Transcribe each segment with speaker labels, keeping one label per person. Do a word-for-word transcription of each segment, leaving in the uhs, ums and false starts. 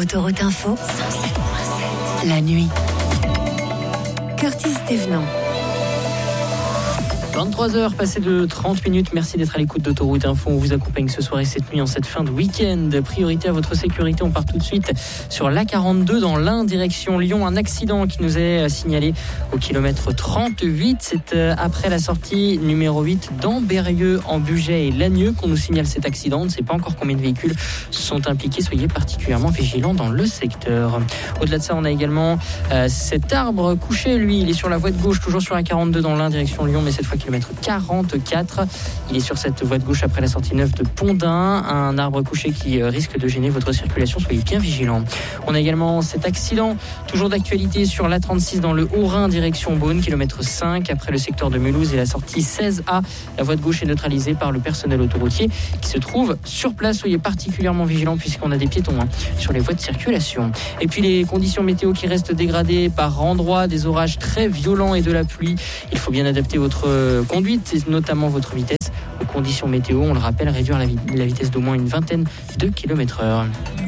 Speaker 1: Autoroute Info, la nuit. Curtis Thévenant.
Speaker 2: vingt-trois heures passées de trente minutes. Merci d'être à l'écoute d'Autoroute Info. On vous accompagne ce soir et cette nuit en cette fin de week-end. Priorité à votre sécurité. On part tout de suite sur l'A quarante-deux dans l'Ain, direction Lyon. Un accident qui nous est signalé au kilomètre trente-huit. C'est après la sortie numéro huit d'Ambérieux en Bugey et Lagnieu qu'on nous signale cet accident. On ne sait pas encore combien de véhicules sont impliqués. Soyez particulièrement vigilants dans le secteur. Au-delà de ça, on a également euh, cet arbre couché. Lui, il est sur la voie de gauche, toujours sur l'A quarante-deux dans l'Ain, direction Lyon, mais cette fois kilomètre quarante-quatre. Il est sur cette voie de gauche après la sortie neuve de Pondin. Un arbre couché qui risque de gêner votre circulation. Soyez bien vigilants. On a également cet accident, toujours d'actualité, sur l'A trente-six dans le Haut-Rhin, direction Beaune, kilomètre cinq, après le secteur de Mulhouse et la sortie seize A. La voie de gauche est neutralisée par le personnel autoroutier qui se trouve sur place. Soyez particulièrement vigilants puisqu'on a des piétons hein, sur les voies de circulation. Et puis les conditions météo qui restent dégradées par endroits, des orages très violents et de la pluie. Il faut bien adapter votre conduite, notamment votre vitesse aux conditions météo. On le rappelle, réduire la, vi- la vitesse d'au moins une vingtaine de kilomètres heure.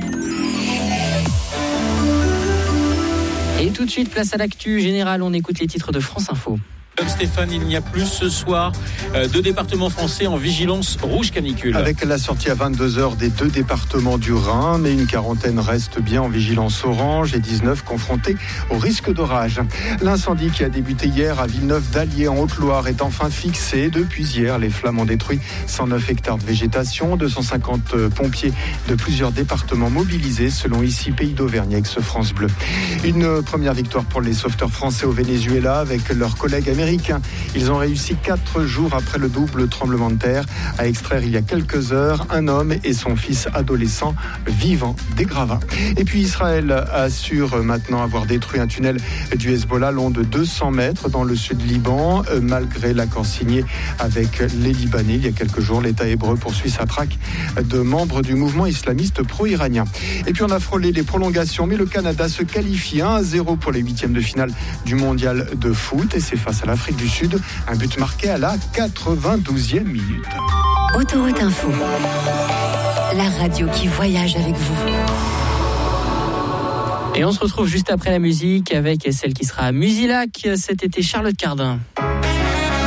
Speaker 2: Et tout de suite, place à l'actu générale. On écoute les titres de France Info.
Speaker 3: Stéphane, il n'y a plus ce soir euh, deux départements français en vigilance rouge canicule.
Speaker 4: Avec la sortie à vingt-deux heures des deux départements du Rhin, mais une quarantaine reste bien en vigilance orange et dix-neuf confrontés au risque d'orage. L'incendie qui a débuté hier à Villeneuve-d'Allier en Haute-Loire est enfin fixé. Depuis hier, les flammes ont détruit cent neuf hectares de végétation, deux cent cinquante pompiers de plusieurs départements mobilisés, selon ici Pays d'Auvergne ex France Bleu. Une première victoire pour les sauveteurs français au Venezuela avec leurs collègues américains. Ils ont réussi quatre jours après le double tremblement de terre à extraire il y a quelques heures un homme et son fils adolescent vivants des gravats. Et puis Israël assure maintenant avoir détruit un tunnel du Hezbollah long de deux cents mètres dans le sud Liban, malgré l'accord signé avec les Libanais. Il y a quelques jours, l'État hébreu poursuit sa traque de membres du mouvement islamiste pro-iranien. Et puis on a frôlé les prolongations, mais le Canada se qualifie un à zéro pour les huitièmes de finale du mondial de foot et c'est face à l'Afrique du Sud, un but marqué à la quatre-vingt-douzième minute.
Speaker 1: Autoroute Info, la radio qui voyage avec vous.
Speaker 2: Et on se retrouve juste après la musique avec celle qui sera à Musilac cet été, Charlotte Cardin.